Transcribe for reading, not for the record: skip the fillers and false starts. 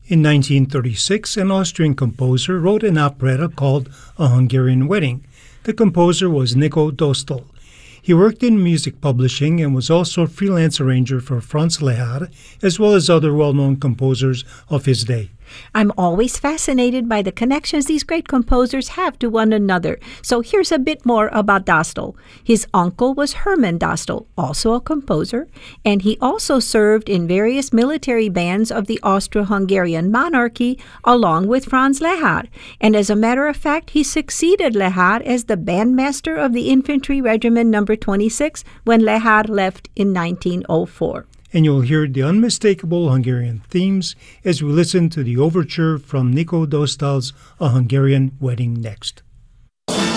In 1936, an Austrian composer wrote an operetta called A Hungarian Wedding. The composer was Nico Dostal. He worked in music publishing and was also a freelance arranger for Franz Lehár, as well as other well-known composers of his day. I'm always fascinated by the connections these great composers have to one another. So here's a bit more about Dostal. His uncle was Hermann Dostal, also a composer, and he also served in various military bands of the Austro-Hungarian monarchy along with Franz Lehár. And as a matter of fact, he succeeded Lehár as the bandmaster of the Infantry Regiment No. 26 when Lehár left in 1904. And you'll hear the unmistakable Hungarian themes as we listen to the overture from Nico Dostal's A Hungarian Wedding next.